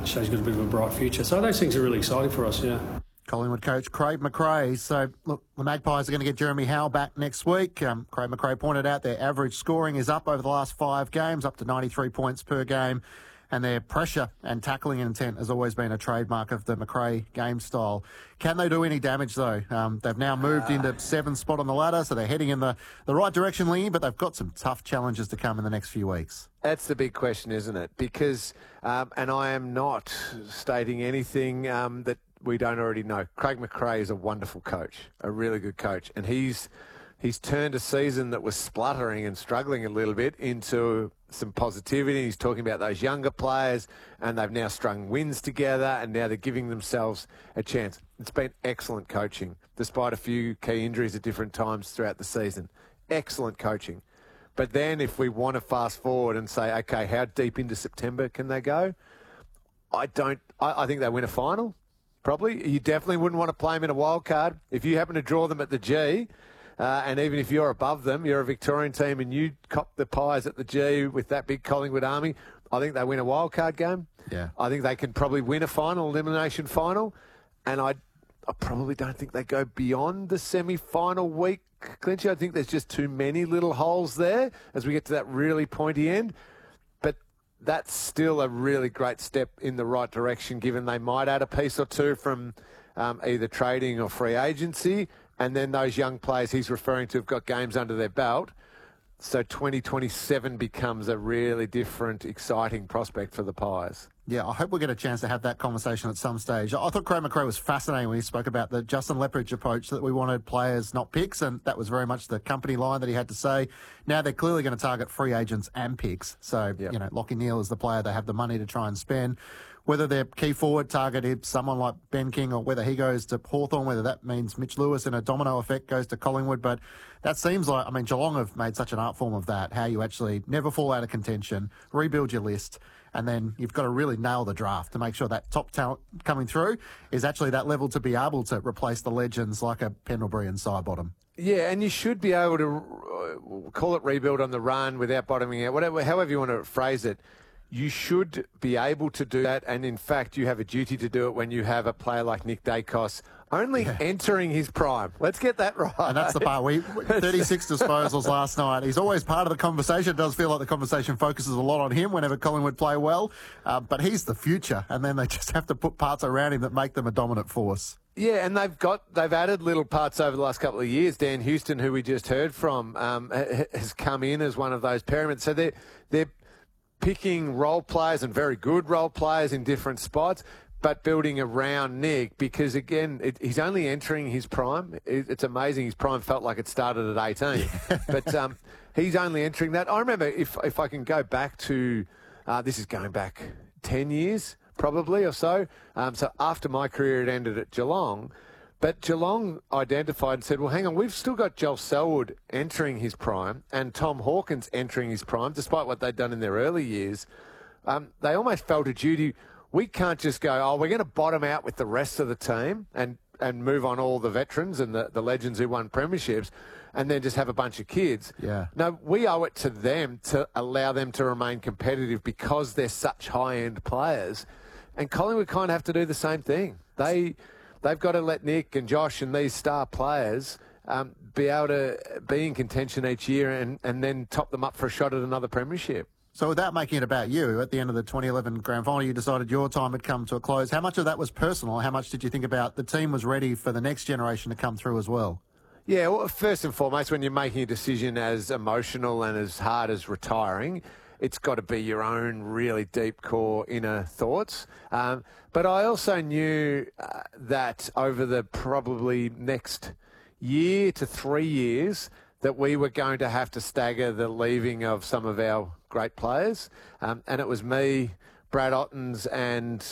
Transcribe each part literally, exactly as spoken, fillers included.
shows he's got a bit of a bright future. So those things are really exciting for us, yeah. Collingwood coach Craig McRae. So, look, the Magpies are going to get Jeremy Howe back next week. Um, Craig McRae pointed out their average scoring is up over the last five games, up to ninety-three points per game. And their pressure and tackling intent has always been a trademark of the McRae game style. Can they do any damage, though? Um, they've now moved uh, into seventh spot on the ladder, so they're heading in the, the right direction, Lee, but they've got some tough challenges to come in the next few weeks. That's the big question, isn't it? Because, um, and I am not stating anything um, that we don't already know. Craig McRae is a wonderful coach, a really good coach, and he's he's turned a season that was spluttering and struggling a little bit into some positivity. He's talking about those younger players, and they've now strung wins together, and now they're giving themselves a chance. It's been excellent coaching, despite a few key injuries at different times throughout the season. Excellent coaching. But then if we want to fast forward and say, okay, how deep into September can they go? I don't. I, I think they win a final. Probably. You definitely wouldn't want to play them in a wild card. If you happen to draw them at the G, uh, and even if you're above them, you're a Victorian team and you cop the Pies at the G with that big Collingwood army, I think they win a wild card game. Yeah. I think they can probably win a final, elimination final. And I, I probably don't think they go beyond the semi-final week, Clinchy. I think there's just too many little holes there as we get to that really pointy end. That's still a really great step in the right direction, given they might add a piece or two from um, either trading or free agency. And then those young players he's referring to have got games under their belt. So twenty twenty-seven becomes a really different, exciting prospect for the Pies. Yeah, I hope we'll get a chance to have that conversation at some stage. I thought Craig McRae was fascinating when he spoke about the Justin Leppridge approach, that we wanted players, not picks, and that was very much the company line that he had to say. Now they're clearly going to target free agents and picks. So, yep. you know, Lachie Neale is the player they have the money to try and spend. Whether their key forward targeted someone like Ben King or whether he goes to Hawthorn, whether that means Mitch Lewis in a domino effect goes to Collingwood. But that seems like, I mean, Geelong have made such an art form of that, how you actually never fall out of contention, rebuild your list, and then you've got to really nail the draft to make sure that top talent coming through is actually that level to be able to replace the legends like a Pendlebury and Sidebottom. Yeah, and you should be able to call it rebuild on the run without bottoming out, whatever, however you want to phrase it. You should be able to do that, and in fact, you have a duty to do it when you have a player like Nick Dacos only yeah. entering his prime. Let's get that right. And that's the part. We thirty-six disposals last night. He's always part of the conversation. It does feel like the conversation focuses a lot on him whenever Collingwood play well, uh, but he's the future, and then they just have to put parts around him that make them a dominant force. Yeah, and they've got they've added little parts over the last couple of years. Dan Houston, who we just heard from, um, has come in as one of those pyramids. So they're they're picking role players and very good role players in different spots, but building around Nick because, again, it, he's only entering his prime. It, it's amazing. His prime felt like it started at eighteen. but um, he's only entering that. I remember, if if I can go back to, uh, this is going back ten years probably or so. Um, so after my career had ended at Geelong, but Geelong identified and said, well, hang on, we've still got Joel Selwood entering his prime and Tom Hawkins entering his prime, despite what they'd done in their early years. Um, they almost felt a duty. We can't just go, oh, we're going to bottom out with the rest of the team and, and move on all the veterans and the, the legends who won premierships and then just have a bunch of kids. Yeah. No, we owe it to them to allow them to remain competitive because they're such high-end players. And Collingwood kind of have to do the same thing. They... They've got to let Nick and Josh and these star players um, be able to be in contention each year and, and then top them up for a shot at another premiership. So without making it about you, at the end of the twenty eleven grand final, you decided your time had come to a close. How much of that was personal? How much did you think about the team was ready for the next generation to come through as well? Yeah, well, first and foremost, when you're making a decision as emotional and as hard as retiring, it's got to be your own really deep core inner thoughts. Um, but I also knew uh, that over the probably next year to three years that we were going to have to stagger the leaving of some of our great players. Um, and it was me, Brad Ottens and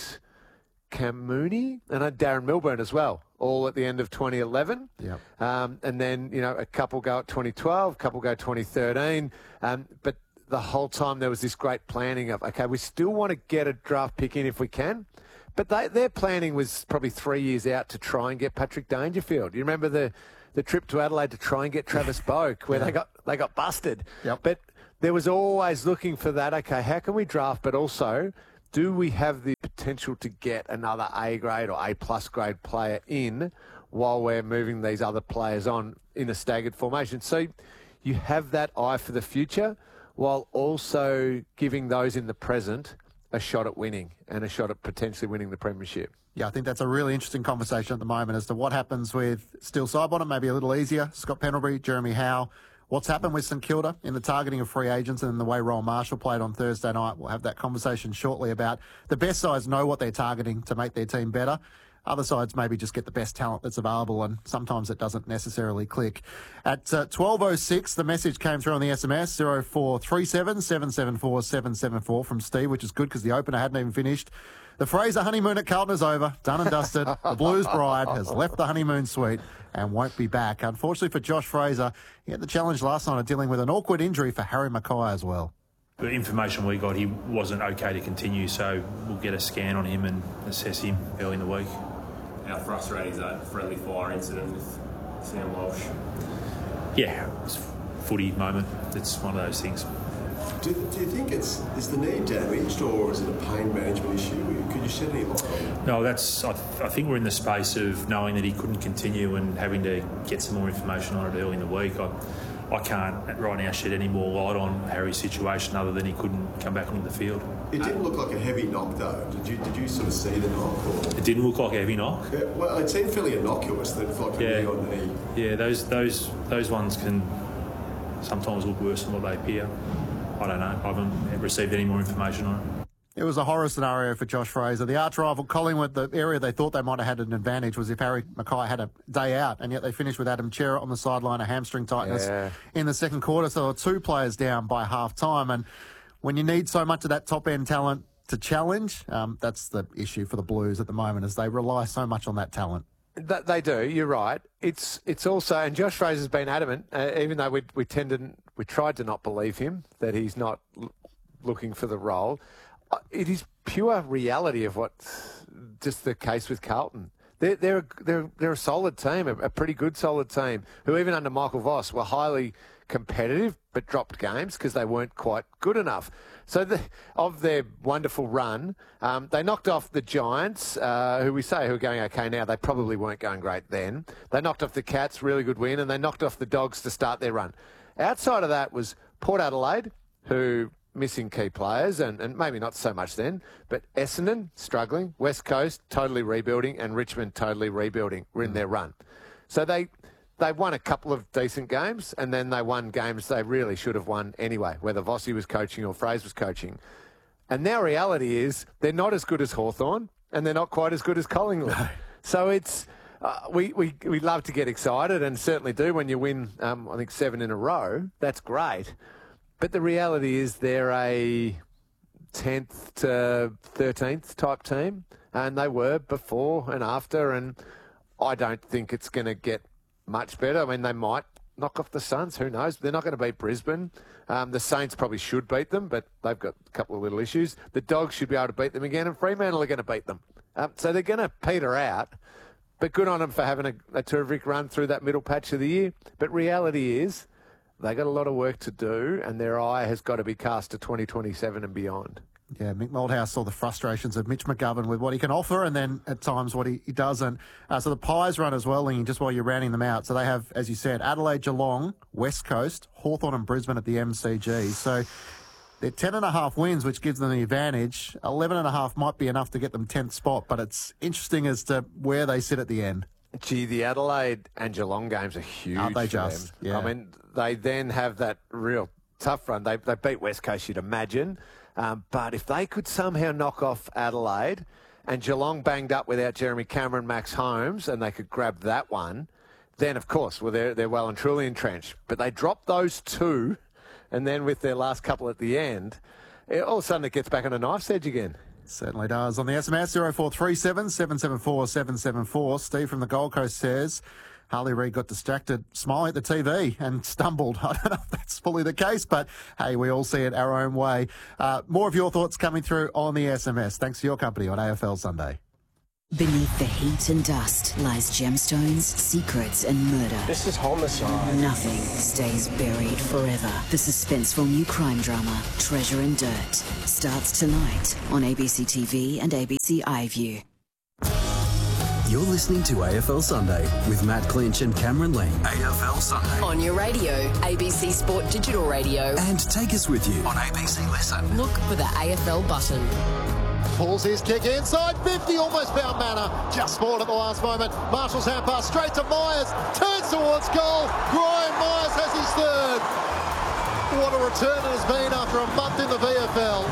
Cam Mooney and Darren Milburn as well, all at the end of twenty eleven. Yep. Um, and then, you know, a couple go at twenty twelve, a couple go twenty thirteen. Um, but the whole time there was this great planning of, okay, we still want to get a draft pick in if we can. But they, their planning was probably three years out to try and get Patrick Dangerfield. You remember the, the trip to Adelaide to try and get Travis Boak where yeah. they got they got busted. Yep. But there was always looking for that, okay, how can we draft, but also do we have the potential to get another A grade or A plus grade player in while we're moving these other players on in a staggered formation. So you have that eye for the future while also giving those in the present a shot at winning and a shot at potentially winning the premiership. Yeah, I think that's a really interesting conversation at the moment as to what happens with Steele Sidebottom, maybe a little easier, Scott Pendlebury, Jeremy Howe. What's happened with St Kilda in the targeting of free agents and the way Rowan Marshall played on Thursday night. We'll have that conversation shortly about the best sides know what they're targeting to make their team better. Other sides maybe just get the best talent that's available, and sometimes it doesn't necessarily click. At uh, twelve oh six, the message came through on the S M S, zero four three seven, seven seven four, seven seven four from Steve, which is good because the opener hadn't even finished. The Fraser honeymoon at Carlton is over, done and dusted. The Blues bride has left the honeymoon suite and won't be back. Unfortunately for Josh Fraser, he had the challenge last night of dealing with an awkward injury for Harry Mackay as well. The information we got, he wasn't okay to continue, so we'll get a scan on him and assess him early in the week. How frustrating is that friendly fire incident with Sam Walsh? Yeah, it's a footy moment. It's one of those things. Do, do you think it's is the knee damaged or is it a pain management issue? Could you shed any light on that? No, that's. I, I think we're in the space of knowing that he couldn't continue and having to get some more information on it early in the week. I, I can't right now shed any more light on Harry's situation other than he couldn't come back onto the field. It didn't look like a heavy knock though. Did you did you sort of see the knock? Or? It didn't look like a heavy knock. Yeah, well, it seemed fairly innocuous. That like a yeah. knee on knee. Yeah, those those those ones can sometimes look worse than what they appear. I don't know. I haven't received any more information on it. It was a horror scenario for Josh Fraser. The arch rival Collingwood, the area they thought they might have had an advantage was if Harry Mackay had a day out, and yet they finished with Adam Chera on the sideline, a hamstring tightness yeah. in the second quarter. So there were two players down by half time. And when you need so much of that top end talent to challenge, um, that's the issue for the Blues at the moment, as they rely so much on that talent. That they do. You're right. It's it's also, and Josh Fraser's been adamant, uh, even though we we tended we tried to not believe him that he's not l- looking for the role. Uh, it is pure reality of what's just the case with Carlton. They're they're they're they're a solid team, a, a pretty good solid team, who even under Michael Voss were highly competitive but dropped games because they weren't quite good enough. So the, of their wonderful run, um, they knocked off the Giants, uh, who we say who are going okay now. They probably weren't going great then. They knocked off the Cats, really good win, and they knocked off the Dogs to start their run. Outside of that was Port Adelaide, who missing key players, and, and maybe not so much then, but Essendon struggling, West Coast totally rebuilding, and Richmond totally rebuilding. Were in their run. So they... They won a couple of decent games, and then they won games they really should have won anyway, whether Vossi was coaching or Fraser was coaching. And now reality is they're not as good as Hawthorn, and they're not quite as good as Collingwood. No. So it's uh, we, we, we love to get excited, and certainly do when you win, um, I think, seven in a row. That's great. But the reality is they're a tenth to thirteenth type team, and they were before and after, and I don't think it's going to get much better. I mean, they might knock off the Suns. Who knows? They're not going to beat Brisbane. Um, the Saints probably should beat them, but they've got a couple of little issues. The Dogs should be able to beat them again, and Fremantle are going to beat them. Um, so they're going to peter out, but good on them for having a, a terrific run through that middle patch of the year. But reality is they got a lot of work to do, and their eye has got to be cast to twenty twenty-seven and beyond. Yeah, Mick Moldhouse saw the frustrations of Mitch McGovern with what he can offer and then at times what he, he doesn't. Uh, so the Pies run as well, Lingy, just while you're rounding them out. So they have, as you said, Adelaide, Geelong, West Coast, Hawthorn and Brisbane at the M C G. So they're ten and a half wins, which gives them the advantage. eleven and a half might be enough to get them tenth spot, but it's interesting as to where they sit at the end. Gee, the Adelaide and Geelong games are huge. Aren't they for just? them. Yeah. I mean, they then have that real tough run. They, they beat West Coast, you'd imagine. Um, but if they could somehow knock off Adelaide and Geelong banged up without Jeremy Cameron, Max Holmes, and they could grab that one, then, of course, well, they're, they're well and truly entrenched. But they dropped those two, and then with their last couple at the end, it, all of a sudden it gets back on a knife's edge again. Certainly does. On the S M S, zero four three seven, seven seven four, seven seven four, Steve from the Gold Coast says Harley Reid got distracted smiling at the T V and stumbled. I don't know if that's fully the case, but hey, we all see it our own way. Uh, more of your thoughts coming through on the S M S. Thanks for your company on A F L Sunday. Beneath the heat and dust lies gemstones, secrets and murder. This is homicide. Nothing stays buried forever. The suspenseful new crime drama, Treasure and Dirt, starts tonight on A B C T V and A B C iView. You're listening to A F L Sunday with Matt Clinch and Cameron Ling. A F L Sunday. On your radio, A B C Sport Digital Radio. And take us with you on A B C Listen. Look for the A F L button. Pulls his kick inside fifty, almost found Manor. Just scored at the last moment. Marshall's hand pass straight to Myers. Turns towards goal. Brian Myers has his third. What a return it has been after a month in the V F L.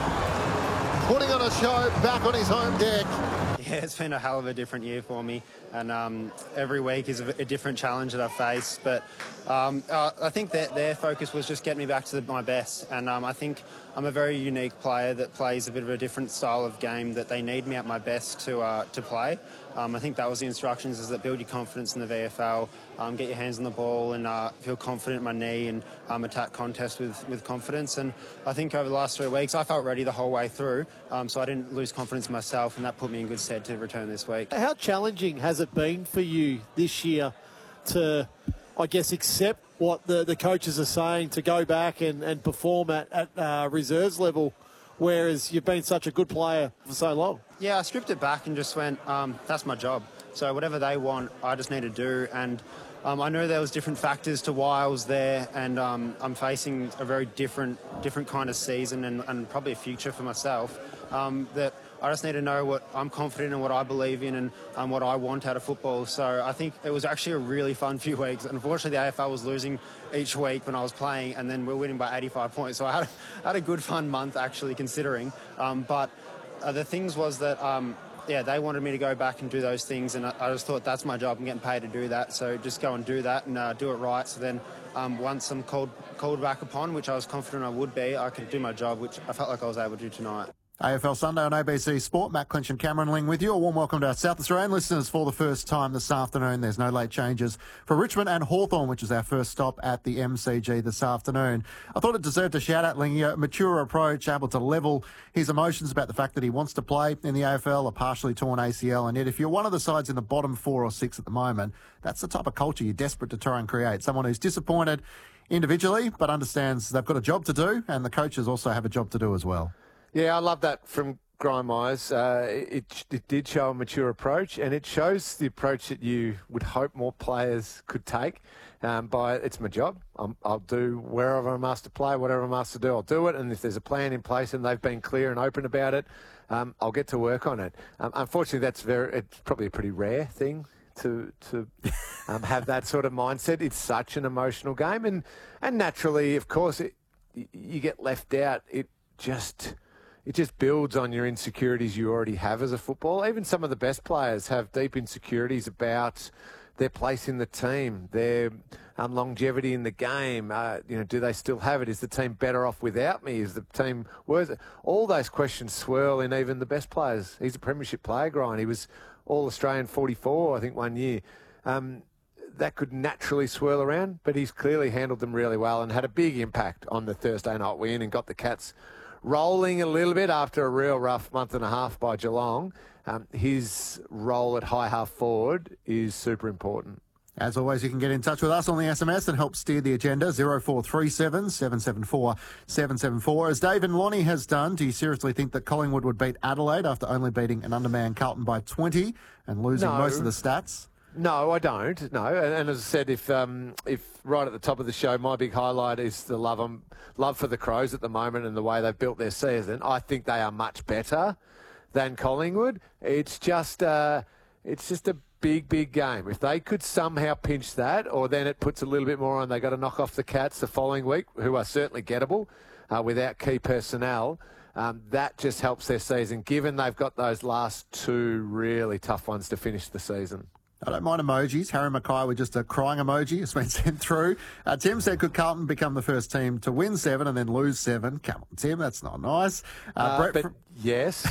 Putting on a show back on his home deck. Yeah, it's been a hell of a different year for me, and um, every week is a, a different challenge that I face. But um, uh, I think that their focus was just getting me back to the, my best, and um, I think I'm a very unique player that plays a bit of a different style of game that they need me at my best to uh, to play. Um, I think that was the instructions: is that build your confidence in the V F L, um, get your hands on the ball, and uh, feel confident in my knee, and um, attack contest with with confidence. And I think over the last three weeks, I felt ready the whole way through, um, so I didn't lose confidence in myself, and that put me in good stead to return this week. How challenging has it been for you this year to, I guess, accept what the, the coaches are saying, to go back and, and perform at, at uh, reserves level, whereas you've been such a good player for so long? Yeah, I stripped it back and just went, um, that's my job. So whatever they want, I just need to do. And um, I know there was different factors to why I was there, and um, I'm facing a very different different kind of season and, and probably a future for myself, um, that I just need to know what I'm confident in, what I believe in, and um, what I want out of football. So I think it was actually a really fun few weeks. Unfortunately, the A F L was losing each week when I was playing, and then we're winning by eighty-five points. So I had a, had a good, fun month, actually, considering. Um, but uh, the things was that, um, yeah, they wanted me to go back and do those things, and I, I just thought that's my job. I'm getting paid to do that, so just go and do that and uh, do it right. So then um, once I'm called, called back upon, which I was confident I would be, I could do my job, which I felt like I was able to do tonight. A F L Sunday on A B C Sport. Matt Clinch and Cameron Ling with you. A warm welcome to our South Australian listeners for the first time this afternoon. There's no late changes for Richmond and Hawthorn, which is our first stop at the M C G this afternoon. I thought it deserved a shout out, Lingy. A mature approach, able to level his emotions about the fact that he wants to play in the A F L, a partially torn A C L. And yet, if you're one of the sides in the bottom four or six at the moment, that's the type of culture you're desperate to try and create. Someone who's disappointed individually, but understands they've got a job to do, and the coaches also have a job to do as well. Yeah, I love that from Brian Myers. Uh, it, it did show a mature approach, and it shows the approach that you would hope more players could take. Um, by it's my job. I'm, I'll do wherever I'm asked to play, whatever I'm asked to do, I'll do it. And if there's a plan in place and they've been clear and open about it, um, I'll get to work on it. Um, unfortunately, that's very. It's probably a pretty rare thing to to um, have that sort of mindset. It's such an emotional game, and and naturally, of course, it, you get left out. It just. It just builds on your insecurities you already have as a footballer. Even some of the best players have deep insecurities about their place in the team, their um, longevity in the game. Uh, you know, do they still have it? Is the team better off without me? Is the team worth it? All those questions swirl in even the best players. He's a premiership player, Brian. He was All-Australian forty-four, I think, one year. Um, that could naturally swirl around, but he's clearly handled them really well and had a big impact on the Thursday night win and got the Cats rolling a little bit after a real rough month and a half by Geelong. Um, his role at high half forward is super important. As always, you can get in touch with us on the S M S and help steer the agenda, zero four three seven, seven seven four, seven seven four. As Dave and Lonnie has done, do you seriously think that Collingwood would beat Adelaide after only beating an undermanned Carlton by twenty and losing No. most of the stats? No, I don't. No, and, and as I said, if um, if right at the top of the show, my big highlight is the love um, love for the Crows at the moment and the way they've built their season. I think they are much better than Collingwood. It's just uh, it's just a big, big game. If they could somehow pinch that, or then it puts a little bit more on, they got to knock off the Cats the following week, who are certainly gettable uh, without key personnel. Um, that just helps their season, given they've got those last two really tough ones to finish the season. I don't mind emojis. Harry Mackay with just a crying emoji has been sent through. Uh, Tim said, could Carlton become the first team to win seven and then lose seven? Come on, Tim, that's not nice. Uh, Uh, Brett but from... yes.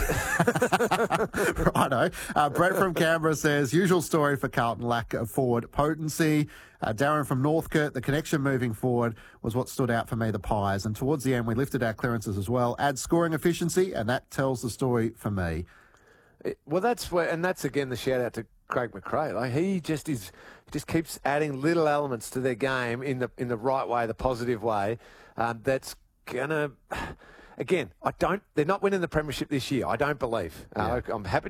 Righto. Uh, Brett from Canberra says, usual story for Carlton, lack of forward potency. Uh, Darren from Northcote, the connection moving forward was what stood out for me, the Pies. And towards the end, we lifted our clearances as well. Add scoring efficiency, and that tells the story for me. It, well, that's where, and that's again the shout out to Craig McRae. Like he just is, he just keeps adding little elements to their game in the in the right way, the positive way. Um, that's gonna. Again, I don't. They're not winning the premiership this year. I don't believe. Uh, I'm happy